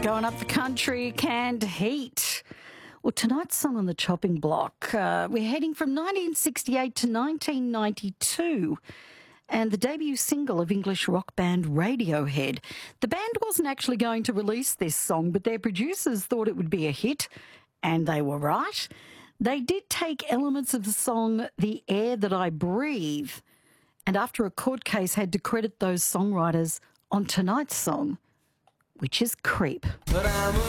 Going up the country, Canned Heat. Well, tonight's song on the chopping block, we're heading from 1968 to 1992 and the debut single of English rock band Radiohead. The band wasn't actually going to release this song, but their producers thought it would be a hit, and they were right. They did take elements of the song The Air That I Breathe, and after a court case had to credit those songwriters on tonight's song, which is Creep.